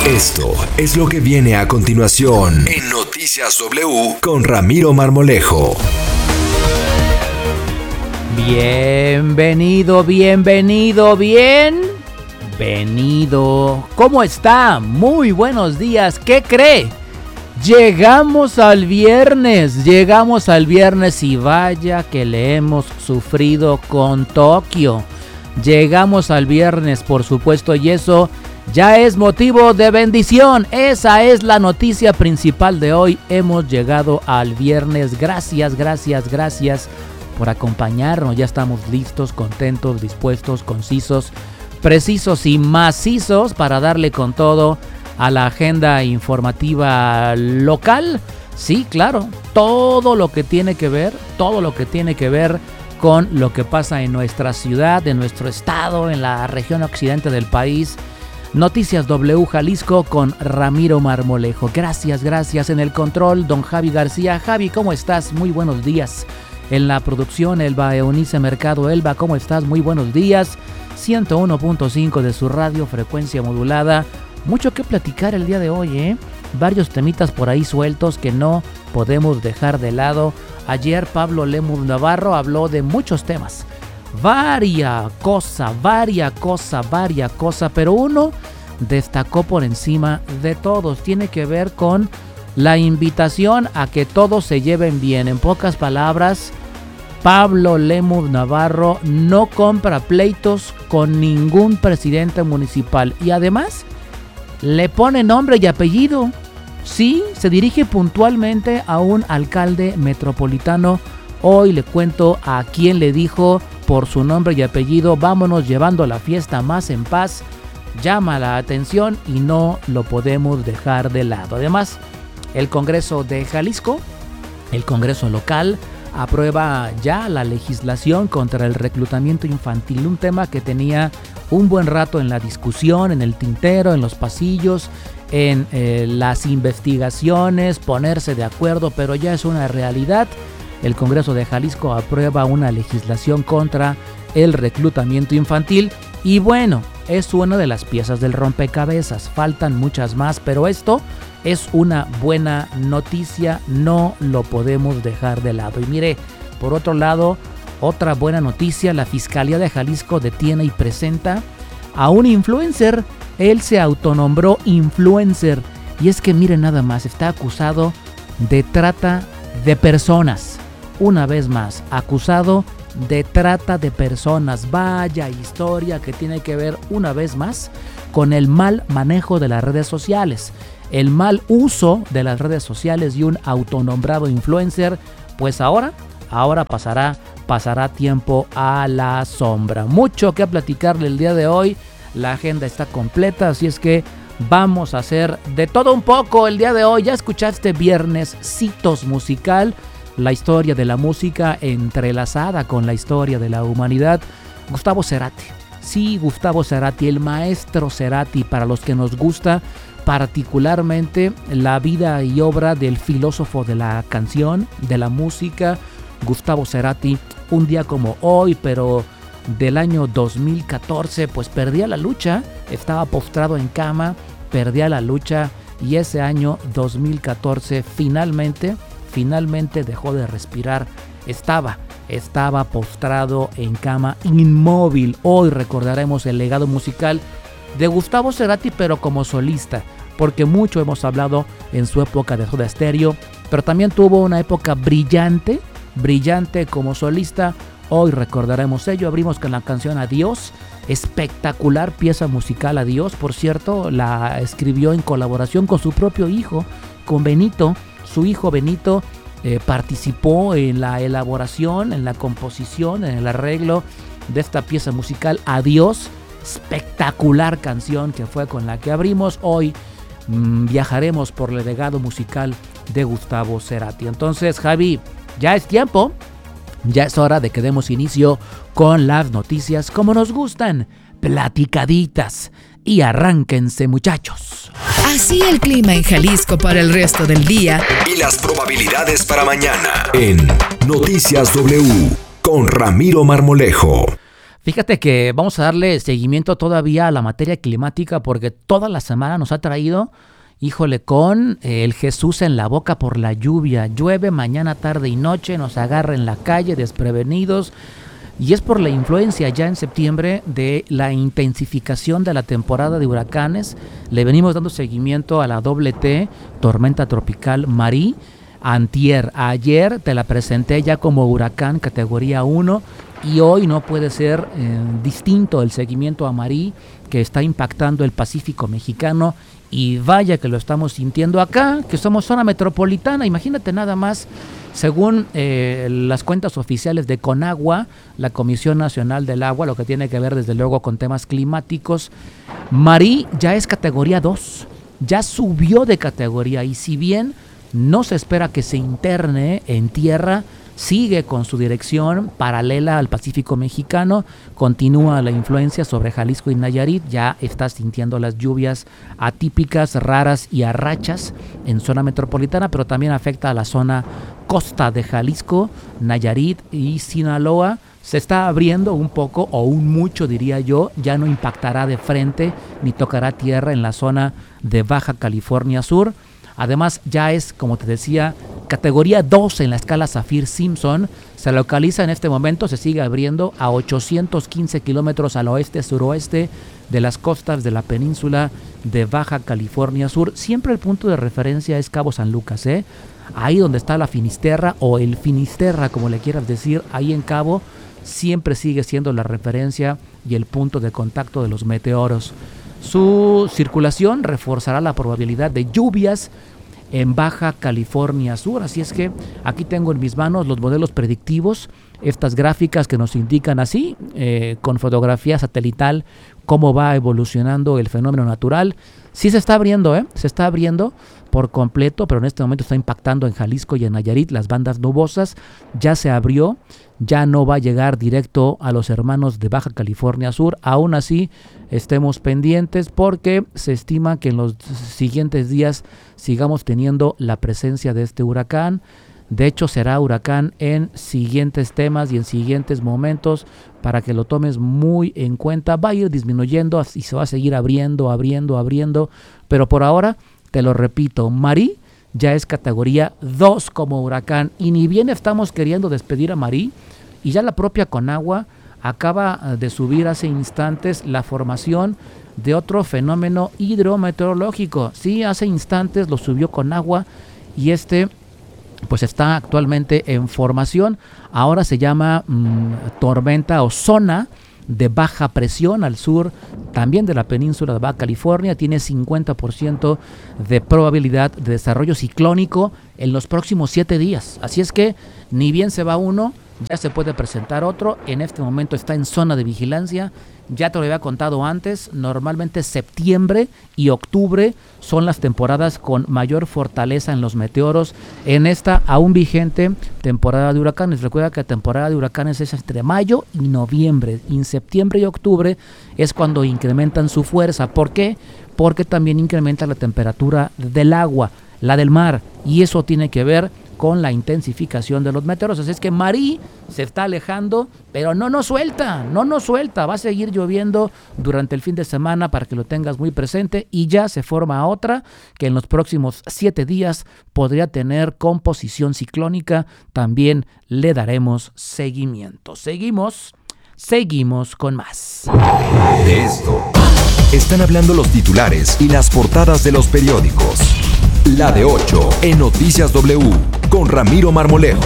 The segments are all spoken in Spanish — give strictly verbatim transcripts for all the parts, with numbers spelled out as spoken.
Esto es lo que viene a continuación en Noticias W con Ramiro Marmolejo. Bienvenido, bienvenido, bienvenido. ¿Cómo está? Muy buenos días. ¿Qué cree? Llegamos al viernes, llegamos al viernes y vaya que le hemos sufrido con Tokio. Llegamos al viernes, por supuesto, y eso ya es motivo de bendición. Esa es la noticia principal de hoy. Hemos llegado al viernes. Gracias, gracias, gracias por acompañarnos. Ya estamos listos, contentos, dispuestos, concisos, precisos y macizos para darle con todo a la agenda informativa local. Sí, claro, todo lo que tiene que ver, todo lo que tiene que ver con lo que pasa en nuestra ciudad, en nuestro estado, en la región occidente del país. Noticias W Jalisco con Ramiro Marmolejo. Gracias, gracias. En el control, don Javi García. Javi, ¿cómo estás? Muy buenos días. En la producción, Elba Eunice Mercado. Elba, ¿cómo estás? Muy buenos días. ciento uno punto cinco de su radio, frecuencia modulada. Mucho que platicar el día de hoy, ¿eh? Varios temitas por ahí sueltos que no podemos dejar de lado. Ayer Pablo Lemus Navarro habló de muchos temas. Varia cosa, varia cosa, varia cosa, pero uno destacó por encima de todos. Tiene que ver con la invitación a que todos se lleven bien. En pocas palabras, Pablo Lemus Navarro no compra pleitos con ningún presidente municipal y además le pone nombre y apellido. Sí, se dirige puntualmente a un alcalde metropolitano. Hoy le cuento a quién le dijo por su nombre y apellido: vámonos llevando la fiesta más en paz. Llama la atención y no lo podemos dejar de lado. Además, el Congreso de Jalisco, el Congreso local, aprueba ya la legislación contra el reclutamiento infantil, un tema que tenía un buen rato en la discusión, en el tintero, en los pasillos, en eh, las investigaciones, ponerse de acuerdo, pero ya es una realidad. El Congreso de Jalisco aprueba una legislación contra el reclutamiento infantil y bueno, es una de las piezas del rompecabezas. Faltan muchas más, pero esto es una buena noticia, no lo podemos dejar de lado. Y mire, por otro lado, otra buena noticia: la Fiscalía de Jalisco detiene y presenta a un influencer. Él se autonombró influencer y es que mire nada más, está acusado de trata de personas. Una vez más, acusado de trata de personas. Vaya historia que tiene que ver una vez más con el mal manejo de las redes sociales, el mal uso de las redes sociales y un autonombrado influencer. Pues ahora, ahora pasará, pasará tiempo a la sombra. Mucho que platicarle el día de hoy. La agenda está completa, así es que vamos a hacer de todo un poco el día de hoy. Ya escuchaste Viernes Citos Musical, la historia de la música entrelazada con la historia de la humanidad. Gustavo Cerati, sí, Gustavo Cerati, el maestro Cerati, para los que nos gusta particularmente la vida y obra del filósofo de la canción, de la música, Gustavo Cerati. Un día como hoy, pero del año dos mil catorce, pues perdía la lucha, estaba postrado en cama, perdía la lucha y ese año dos mil catorce finalmente, finalmente dejó de respirar, estaba, estaba postrado en cama, inmóvil. Hoy recordaremos el legado musical de Gustavo Cerati, pero como solista, porque mucho hemos hablado en su época de Soda Stereo, pero también tuvo una época brillante, brillante como solista. Hoy recordaremos ello. Abrimos con la canción Adiós, espectacular pieza musical. Adiós, por cierto, la escribió en colaboración con su propio hijo, con Benito. Su hijo Benito eh, participó en la elaboración, en la composición, en el arreglo de esta pieza musical Adiós, espectacular canción que fue con la que abrimos. Hoy mmm, viajaremos por el legado musical de Gustavo Cerati. Entonces, Javi, ya es tiempo. Ya es hora de que demos inicio con las noticias como nos gustan, platicaditas. Y arránquense, muchachos. Así el clima en Jalisco para el resto del día. Y las probabilidades para mañana en Noticias W con Ramiro Marmolejo. Fíjate que vamos a darle seguimiento todavía a la materia climática porque toda la semana nos ha traído, híjole, con el Jesús en la boca por la lluvia. Llueve mañana, tarde y noche, nos agarra en la calle desprevenidos. Y es por la influencia ya en septiembre de la intensificación de la temporada de huracanes. Le venimos dando seguimiento a la doble T, tormenta tropical Marí. Antier, ayer te la presenté ya como huracán categoría uno y hoy no puede ser eh, distinto el seguimiento a Marí, que está impactando el Pacífico mexicano. Y vaya que lo estamos sintiendo acá, que somos zona metropolitana. Imagínate nada más. Según eh, las cuentas oficiales de Conagua, la Comisión Nacional del Agua, lo que tiene que ver desde luego con temas climáticos, Marí ya es categoría dos, ya subió de categoría y si bien no se espera que se interne en tierra, sigue con su dirección paralela al Pacífico mexicano, continúa la influencia sobre Jalisco y Nayarit, ya está sintiendo las lluvias atípicas, raras y a rachas en zona metropolitana, pero también afecta a la zona costa de Jalisco, Nayarit y Sinaloa. Se está abriendo un poco o un mucho diría yo, ya no impactará de frente ni tocará tierra en la zona de Baja California Sur. Además ya es, como te decía, categoría dos en la escala Saffir-Simpson. Se localiza en este momento, se sigue abriendo a ochocientos quince kilómetros al oeste-suroeste de las costas de la península de Baja California Sur. Siempre el punto de referencia es Cabo San Lucas, ¿eh? Ahí donde está la Finisterra o el Finisterra, como le quieras decir, ahí en Cabo, siempre sigue siendo la referencia y el punto de contacto de los meteoros. Su circulación reforzará la probabilidad de lluvias en Baja California Sur, así es que aquí tengo en mis manos los modelos predictivos, estas gráficas que nos indican así, eh, con fotografía satelital, cómo va evolucionando el fenómeno natural. Sí se está abriendo, ¿eh? se está abriendo por completo, pero en este momento está impactando en Jalisco y en Nayarit las bandas nubosas, ya se abrió, ya no va a llegar directo a los hermanos de Baja California Sur. Aún así, estemos pendientes porque se estima que en los siguientes días sigamos teniendo la presencia de este huracán. De hecho, será huracán en siguientes temas y en siguientes momentos para que lo tomes muy en cuenta. Va a ir disminuyendo y se va a seguir abriendo, abriendo, abriendo. Pero por ahora, te lo repito, Marí ya es categoría dos como huracán. Y ni bien estamos queriendo despedir a Marí, y ya la propia Conagua acaba de subir hace instantes la formación de otro fenómeno hidrometeorológico. Sí, hace instantes lo subió Conagua y este pues está actualmente en formación. Ahora se llama mmm, tormenta o zona de baja presión al sur también de la península de Baja California. Tiene cincuenta por ciento de probabilidad de desarrollo ciclónico en los próximos siete días. Así es que ni bien se va uno, ya se puede presentar otro. En este momento está en zona de vigilancia. Ya te lo había contado antes, normalmente septiembre y octubre son las temporadas con mayor fortaleza en los meteoros. En esta aún vigente temporada de huracanes, recuerda que la temporada de huracanes es entre mayo y noviembre. Y en septiembre y octubre es cuando incrementan su fuerza. ¿Por qué? Porque también incrementa la temperatura del agua, la del mar, y eso tiene que ver con la intensificación de los meteoros. Así es que Marí se está alejando, pero no nos suelta, no nos suelta. Va a seguir lloviendo durante el fin de semana para que lo tengas muy presente y ya se forma otra que en los próximos siete días podría tener composición ciclónica. También le daremos seguimiento. Seguimos, seguimos con más. De esto están hablando los titulares y las portadas de los periódicos. La de ocho en Noticias W con Ramiro Marmolejo.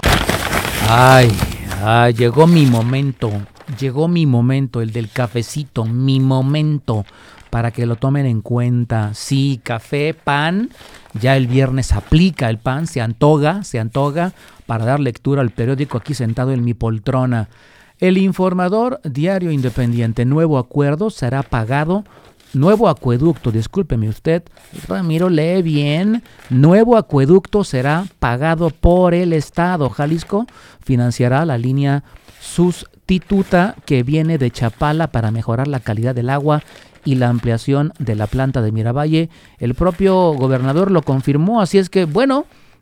Ay, ay, llegó mi momento, llegó mi momento, el del cafecito, mi momento, para que lo tomen en cuenta. Sí, café, pan, ya el viernes aplica el pan, se antoja, se antoja para dar lectura al periódico aquí sentado en mi poltrona. El Informador, diario independiente, nuevo acuerdo será pagado. Nuevo acueducto, discúlpeme usted, Ramiro, lee bien. Nuevo acueducto será pagado por el Estado. Jalisco financiará la línea sustituta que viene de Chapala para mejorar la calidad del agua y la ampliación de la planta de Miravalle. El propio gobernador lo confirmó, así es que, bueno,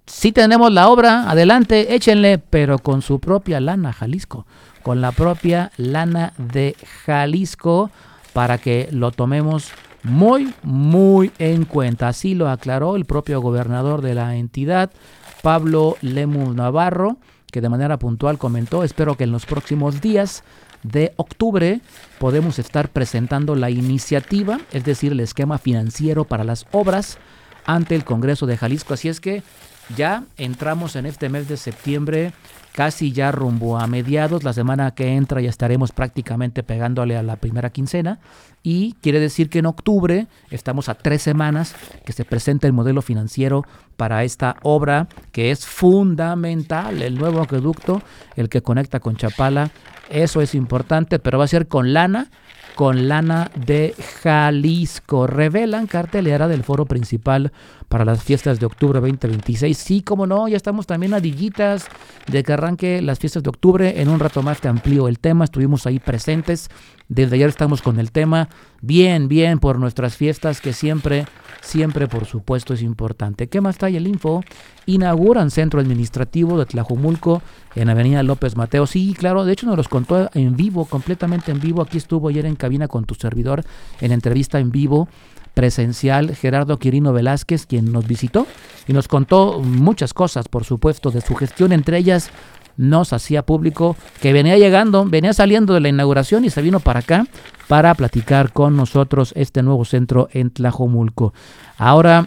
sí tenemos la obra, adelante, échenle, pero con su propia lana, Jalisco, con la propia lana de Jalisco, para que lo tomemos muy, muy en cuenta. Así lo aclaró el propio gobernador de la entidad, Pablo Lemus Navarro, que de manera puntual comentó: espero que en los próximos días de octubre podemos estar presentando la iniciativa, es decir, el esquema financiero para las obras ante el Congreso de Jalisco. Así es que ya entramos en este mes de septiembre, casi ya rumbo a mediados. La semana que entra ya estaremos prácticamente pegándole a la primera quincena, y quiere decir que en octubre estamos a tres semanas que se presenta el modelo financiero para esta obra, que es fundamental, el nuevo acueducto, el que conecta con Chapala. Eso es importante, pero va a ser con lana, con lana de Jalisco. Revelan cartelera del foro principal para las fiestas de octubre veinte veintiséis. Sí, como no, ya estamos también a dillitas de que arranque las fiestas de octubre. En un rato más te amplío el tema, estuvimos ahí presentes. Desde ayer estamos con el tema, bien, bien, por nuestras fiestas, que siempre, siempre, por supuesto, es importante. ¿Qué más trae el info? Inauguran centro administrativo de Tlajomulco en Avenida López Mateo. Sí, claro, de hecho nos los contó en vivo, completamente en vivo. Aquí estuvo ayer en cabina con tu servidor, en entrevista en vivo, presencial, Gerardo Quirino Velázquez, quien nos visitó y nos contó muchas cosas, por supuesto, de su gestión. Entre ellas, nos hacía público que venía llegando, venía saliendo de la inauguración y se vino para acá para platicar con nosotros este nuevo centro en Tlajomulco. Ahora,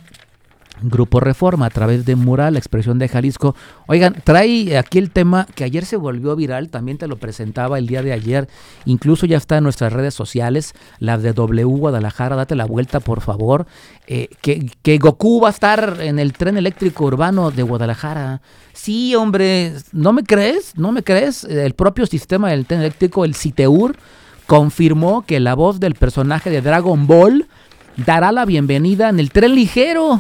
Grupo Reforma, a través de Mural, la expresión de Jalisco. Oigan, trae aquí el tema que ayer se volvió viral, también te lo presentaba el día de ayer, incluso ya está en nuestras redes sociales, la de W Guadalajara, date la vuelta por favor, eh, que, que Goku va a estar en el tren eléctrico urbano de Guadalajara. Sí, hombre, ¿no me crees? ¿No me crees? El propio sistema del tren eléctrico, el CITEUR, confirmó que la voz del personaje de Dragon Ball dará la bienvenida en el tren ligero.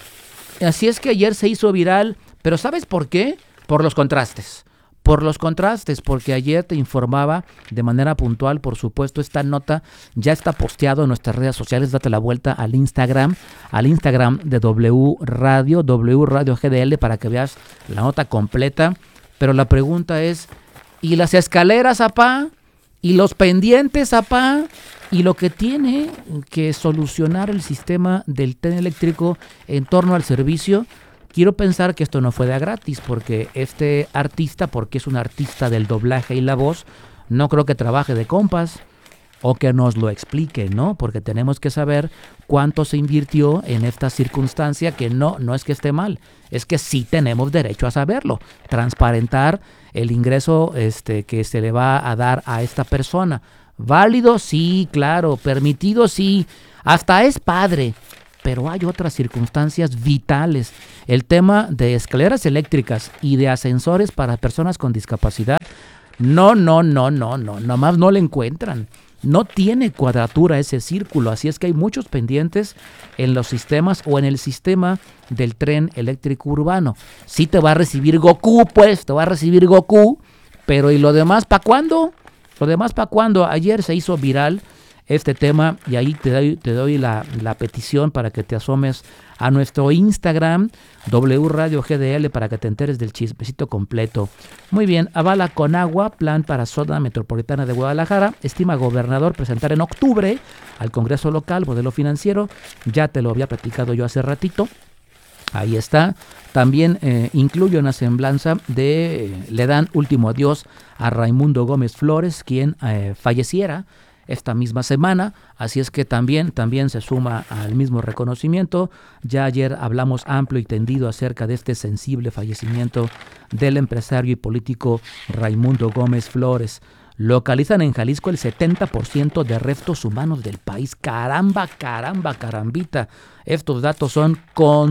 Así es que ayer se hizo viral, pero ¿sabes por qué? Por los contrastes. Por los contrastes, porque ayer te informaba de manera puntual, por supuesto, esta nota ya está posteado en nuestras redes sociales. Date la vuelta al Instagram, al Instagram de W Radio, W Radio G D L, para que veas la nota completa. Pero la pregunta es, ¿y las escaleras, apá? ¿Y los pendientes, apá? Y lo que tiene que solucionar el sistema del tren eléctrico en torno al servicio. Quiero pensar que esto no fue de a gratis, porque este artista, porque es un artista del doblaje y la voz, no creo que trabaje de compas o que nos lo explique, ¿no? Porque tenemos que saber cuánto se invirtió en esta circunstancia, que no, no es que esté mal, es que sí tenemos derecho a saberlo, transparentar el ingreso este, que se le va a dar a esta persona. ¿Válido? Sí, claro. ¿Permitido? Sí. Hasta es padre. Pero hay otras circunstancias vitales. El tema de escaleras eléctricas y de ascensores para personas con discapacidad, no, no, no, no, no. Nomás no le encuentran. No tiene cuadratura ese círculo. Así es que hay muchos pendientes en los sistemas o en el sistema del tren eléctrico urbano. Sí te va a recibir Goku, pues, te va a recibir Goku. Pero ¿y lo demás para cuándo? Lo demás, ¿para cuándo? Ayer se hizo viral este tema y ahí te doy, te doy la, la petición para que te asomes a nuestro Instagram, W Radio G D L, para que te enteres del chismecito completo. Muy bien, avala Conagua, plan para zona metropolitana de Guadalajara. Estima gobernador presentar en octubre al Congreso local modelo financiero. Ya te lo había platicado yo hace ratito. Ahí está. También eh, incluye una semblanza de, eh, le dan último adiós a Raimundo Gómez Flores, quien eh, falleciera esta misma semana. Así es que también, también se suma al mismo reconocimiento. Ya ayer hablamos amplio y tendido acerca de este sensible fallecimiento del empresario y político Raimundo Gómez Flores. Localizan en Jalisco el setenta por ciento de restos humanos del país. Caramba, caramba, carambita. Estos datos son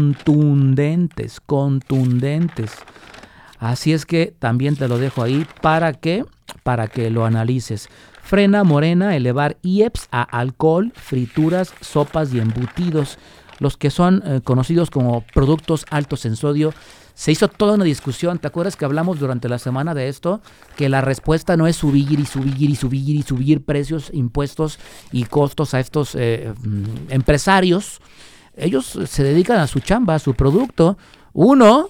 contundentes, contundentes. Así es que también te lo dejo ahí para que, para que lo analices. Frena Morena elevar I E P S a alcohol, frituras, sopas y embutidos, los que son eh, conocidos como productos altos en sodio. Se hizo toda una discusión. ¿Te acuerdas que hablamos durante la semana de esto? Que la respuesta no es subir y subir y subir y subir precios, impuestos y costos a estos eh, empresarios. Ellos se dedican a su chamba, a su producto. Uno,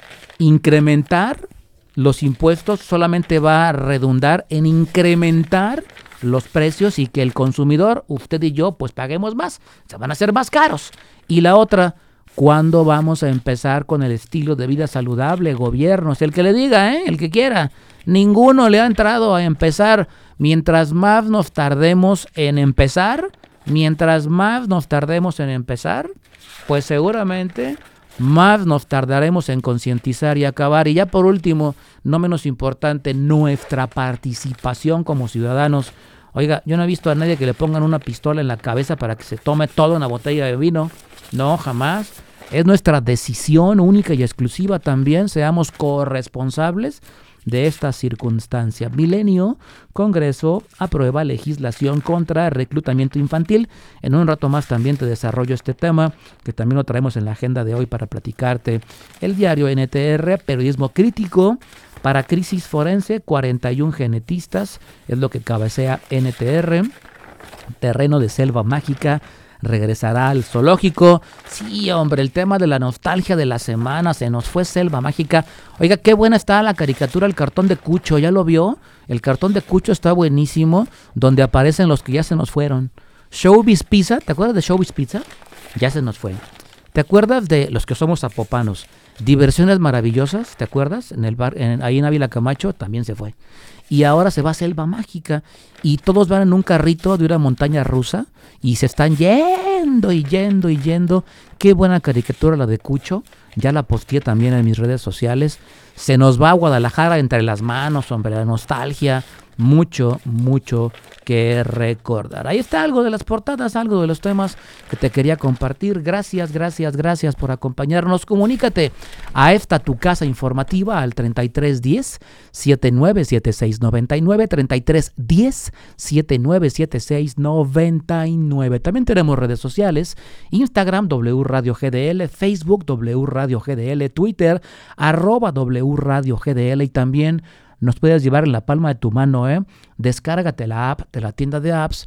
incrementar los impuestos solamente va a redundar en incrementar los precios y que el consumidor, usted y yo, pues paguemos más, se van a hacer más caros. Y la otra, ¿cuándo vamos a empezar con el estilo de vida saludable, gobiernos? El que le diga, ¿eh? El que quiera. Ninguno le ha entrado a empezar. Mientras más nos tardemos en empezar, mientras más nos tardemos en empezar, pues seguramente más nos tardaremos en concientizar y acabar. Y ya por último, no menos importante, nuestra participación como ciudadanos. Oiga, yo no he visto a nadie que le pongan una pistola en la cabeza para que se tome toda una botella de vino. No, jamás. Es nuestra decisión única y exclusiva también. Seamos corresponsables de esta circunstancia. Milenio, Congreso aprueba legislación contra reclutamiento infantil. En un rato más también te desarrollo este tema, que también lo traemos en la agenda de hoy para platicarte. El diario N T R, periodismo crítico para crisis forense, cuarenta y un genetistas, es lo que cabecea N T R. Terreno de selva mágica regresará al zoológico. Sí, hombre, el tema de la nostalgia de la semana, se nos fue Selva Mágica. Oiga, qué buena está la caricatura, el cartón de Cucho, ¿ya lo vio? El cartón de Cucho está buenísimo, donde aparecen los que ya se nos fueron. Showbiz Pizza, ¿te acuerdas de Showbiz Pizza? Ya se nos fue. ¿Te acuerdas de los que somos zapopanos? Diversiones Maravillosas, ¿te acuerdas? En el bar, en, ahí en Ávila Camacho, también se fue. Y ahora se va a Selva Mágica y todos van en un carrito de una montaña rusa y se están yendo y yendo y yendo. Qué buena caricatura la de Cucho. Ya la posteé también en mis redes sociales. Se nos va a Guadalajara entre las manos, hombre, la nostalgia. Mucho, mucho que recordar. Ahí está algo de las portadas, algo de los temas que te quería compartir. Gracias, gracias, gracias por acompañarnos. Comunícate a esta tu casa informativa al treinta y tres diez, setenta y nueve setenta y seis noventa y nueve, treinta y tres diez, setenta y nueve setenta y seis noventa y nueve. También tenemos redes sociales, Instagram W Radio G D L, Facebook W Radio G D L, Twitter arroba W Radio G D L y también nos puedes llevar en la palma de tu mano, ¿eh? Descárgate la app de la tienda de apps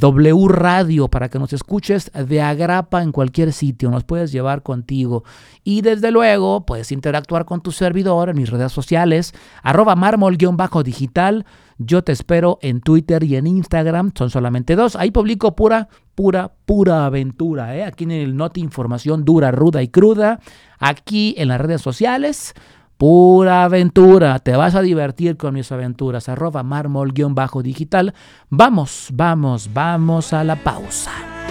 W Radio para que nos escuches de agrapa en cualquier sitio. Nos puedes llevar contigo. Y desde luego, puedes interactuar con tu servidor en mis redes sociales, arroba mármol-digital. Yo te espero en Twitter y en Instagram. Son solamente dos. Ahí publico pura, pura, pura aventura, ¿eh? Aquí en el Noti Información dura, ruda y cruda. Aquí en las redes sociales, pura aventura, te vas a divertir con mis aventuras, arroba mármol-digital. Vamos, vamos, vamos a la pausa.